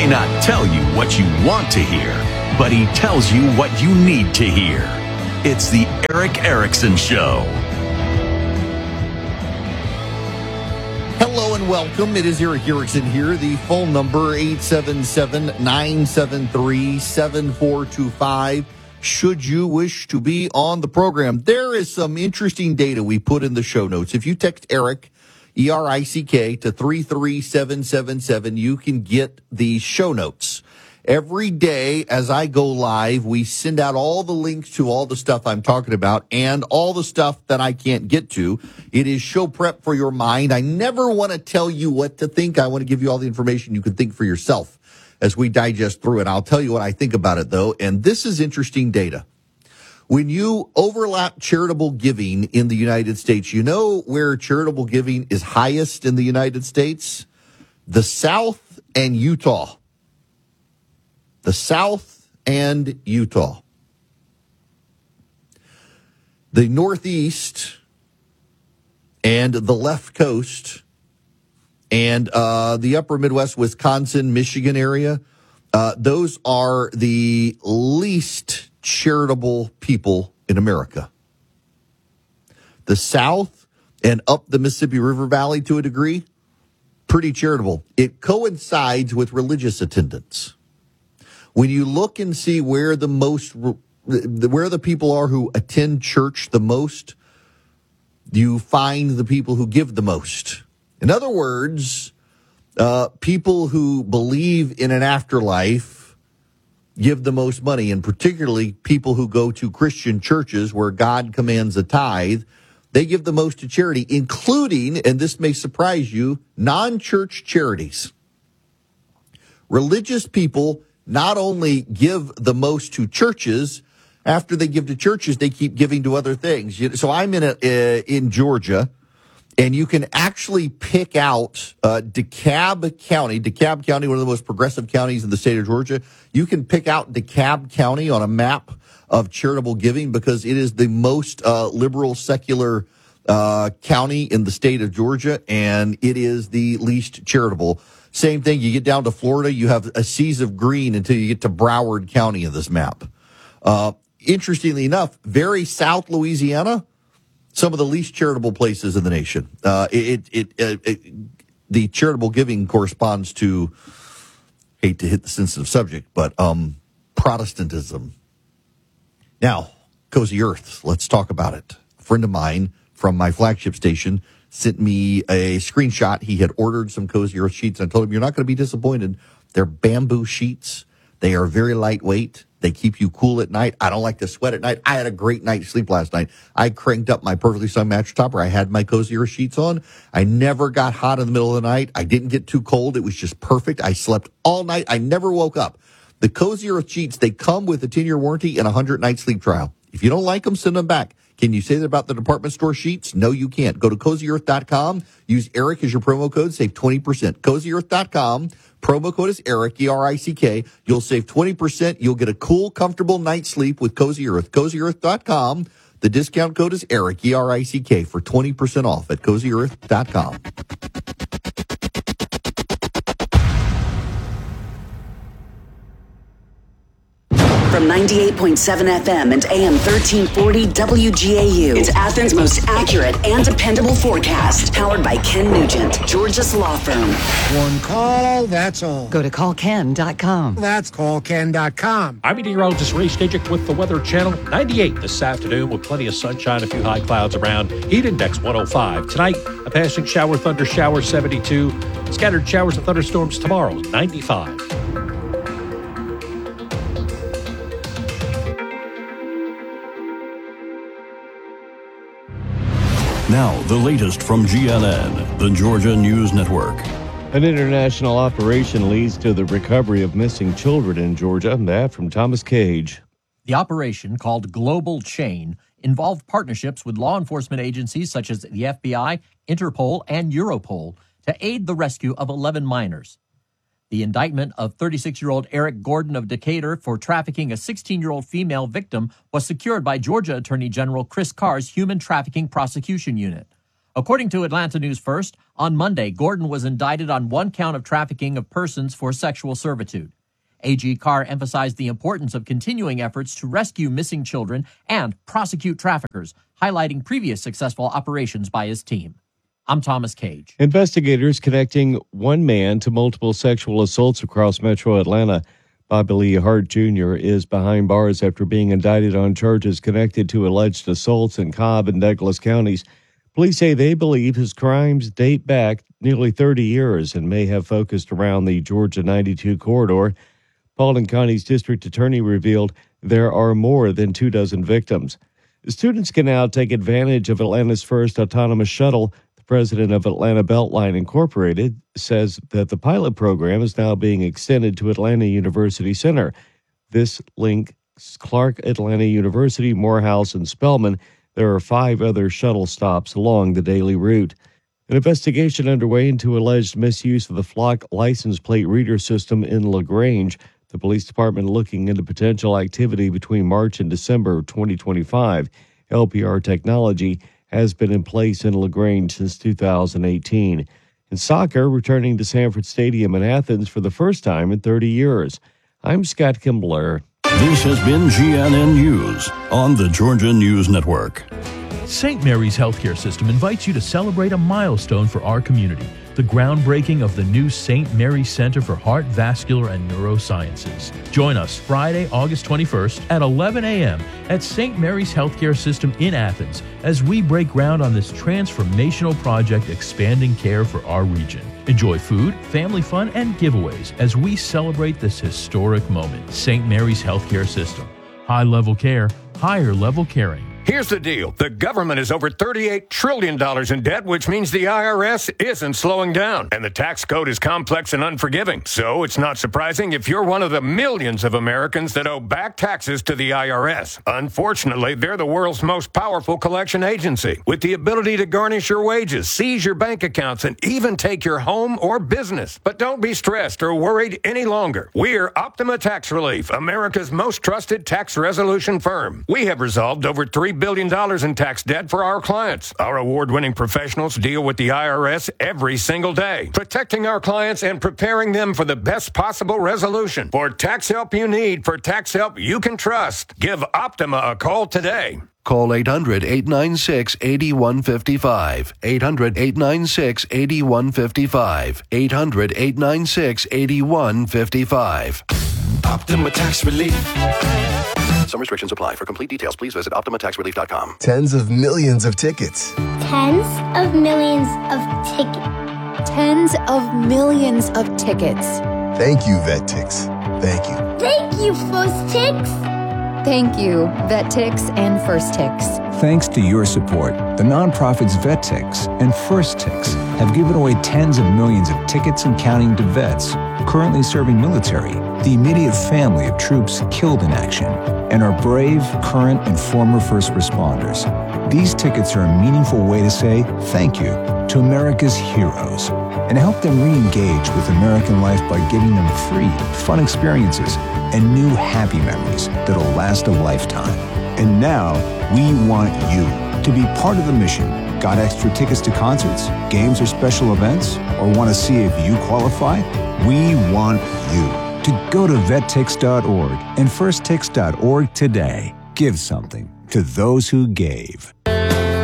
may not tell you what you want to hear, but he tells you what you need to hear. It's the Erick Erickson Show. Hello and welcome. It is Erick Erickson here. The phone number, 877-973-7425. Should you wish to be on the program. There is some interesting data we put in the show notes. If you text Erick, E-R-I-C-K, to 33777, you can get the show notes. Every day as I go live, we send out all the links to all the stuff I'm talking about and all the stuff that I can't get to. It is show prep for your mind. I never want to tell you what to think. I want to give you all the information you can think for yourself as we digest through it. I'll tell you what I think about it, though, and this is interesting data. When you overlap charitable giving in the United States, you know where charitable giving is highest in the United States? The South and Utah. The South and Utah. The Northeast and the left coast and the upper Midwest, Wisconsin, Michigan area, those are the least charitable people in America. The South and up the Mississippi River Valley to a degree, pretty charitable. It coincides with religious attendance. When you look and see where the people are who attend church the most, you find the people who give the most. In other words, people who believe in an afterlife give the most money, and particularly people who go to Christian churches where God commands a tithe, they give the most to charity, including, and this may surprise you, non-church charities. Religious people not only give the most to churches, after they give to churches, they keep giving to other things. So I'm in Georgia, and you can actually pick out DeKalb County, one of the most progressive counties in the state of Georgia. You can pick out DeKalb County on a map of charitable giving because it is the most liberal, secular county in the state of Georgia, and it is the least charitable. Same thing, you get down to Florida, you have a seas of green until you get to Broward County in this map. Interestingly enough, very South Louisiana, some of the least charitable places in the nation. The charitable giving corresponds to, hate to hit the sensitive subject, but Protestantism. Now, Cozy Earth, let's talk about it. A friend of mine from my flagship station sent me a screenshot. He had ordered some Cozy Earth sheets, and I told him, you're not going to be disappointed. They're bamboo sheets. They are very lightweight. They keep you cool at night. I don't like to sweat at night. I had a great night's sleep last night. I cranked up my Perfectly Sun mattress topper. I had my Cozy Earth sheets on. I never got hot in the middle of the night. I didn't get too cold. It was just perfect. I slept all night. I never woke up. The Cozy Earth sheets, they come with a 10-year warranty and a 100-night sleep trial. If you don't like them, send them back. Can you say that about the department store sheets? No, you can't. Go to CozyEarth.com. Use Erick as your promo code. Save 20%. CozyEarth.com. Promo code is Erick, E-R-I-C-K. You'll save 20%. You'll get a cool, comfortable night's sleep with Cozy Earth. CozyEarth.com. The discount code is Erick, E-R-I-C-K, for 20% off at CozyEarth.com. From 98.7 FM and AM 1340 WGAU. It's Athens' most accurate and dependable forecast. Powered by Ken Nugent, Georgia's law firm. One call, that's all. Go to callken.com. That's callken.com. I'm meteorologist Ray Stajic with the Weather Channel. 98 this afternoon with plenty of sunshine, a few high clouds around. Heat index 105. Tonight, a passing shower, thunder shower 72. Scattered showers and thunderstorms tomorrow 95. Now, the latest from GNN, the Georgia News Network. An international operation leads to the recovery of missing children in Georgia. That from Thomas Cage. The operation, called Global Chain, involved partnerships with law enforcement agencies such as the FBI, Interpol, and Europol to aid the rescue of 11 minors. The indictment of 36-year-old Eric Gordon of Decatur for trafficking a 16-year-old female victim was secured by Georgia Attorney General Chris Carr's Human Trafficking Prosecution Unit. According to Atlanta News First, on Monday, Gordon was indicted on one count of trafficking of persons for sexual servitude. A.G. Carr emphasized the importance of continuing efforts to rescue missing children and prosecute traffickers, highlighting previous successful operations by his team. I'm Thomas Cage. Investigators connecting one man to multiple sexual assaults across metro Atlanta. Bobby Lee Hart Jr. is behind bars after being indicted on charges connected to alleged assaults in Cobb and Douglas counties. Police say they believe his crimes date back nearly 30 years and may have focused around the Georgia 92 corridor. Paulding County's district attorney revealed there are more than 24 victims. Students can now take advantage of Atlanta's first autonomous shuttle. The president of Atlanta Beltline Incorporated says that the pilot program is now being extended to Atlanta University Center. This links Clark Atlanta University, Morehouse, and Spelman. There are 5 other shuttle stops along the daily route. An investigation underway into alleged misuse of the Flock license plate reader system in LaGrange. The police department looking into potential activity between March and December of 2025. LPR technology has been in place in LaGrange since 2018. In soccer, returning to Sanford Stadium in Athens for the first time in 30 years. I'm Scott Kimbler. This has been GNN News on the Georgia News Network. St. Mary's Healthcare System invites you to celebrate a milestone for our community, the groundbreaking of the new St. Mary's Center for Heart, Vascular, and Neurosciences. Join us Friday, August 21st at 11 a.m. at St. Mary's Healthcare System in Athens as we break ground on this transformational project expanding care for our region. Enjoy food, family fun, and giveaways as we celebrate this historic moment. St. Mary's Healthcare System. High-level care, higher-level caring. Here's the deal. The government is over $38 trillion in debt, which means the IRS isn't slowing down. And the tax code is complex and unforgiving. So it's not surprising if you're one of the millions of Americans that owe back taxes to the IRS. Unfortunately, they're the world's most powerful collection agency, with the ability to garnish your wages, seize your bank accounts, and even take your home or business. But don't be stressed or worried any longer. We're Optima Tax Relief, America's most trusted tax resolution firm. We have resolved over $3 billion in tax debt for our clients. Our award-winning professionals deal with the IRS every single day, protecting our clients and preparing them for the best possible resolution. For tax help you need, for tax help you can trust, give Optima a call today. Call 800-896-8155. 800-896-8155. 800-896-8155. Optima Tax Relief. Some restrictions apply. For complete details, please visit OptimaTaxRelief.com. Tens of millions of tickets. Tens of millions of tickets. Tens of millions of tickets. Thank you, VetTix. Thank you. Thank you, First Tix. Thank you, VetTix and First Tix. Thanks to your support, the nonprofits VetTix and First Tix have given away tens of millions of tickets and counting to vets currently serving military, the immediate family of troops killed in action, and our brave, current, and former first responders. These tickets are a meaningful way to say thank you to America's heroes and help them re-engage with American life by giving them free, fun experiences and new happy memories that'll last a lifetime. And now, we want you to be part of the mission. Got extra tickets to concerts, games, or special events? Or want to see if you qualify? We want you to go to vettix.org and firsttix.org today. Give something to those who gave.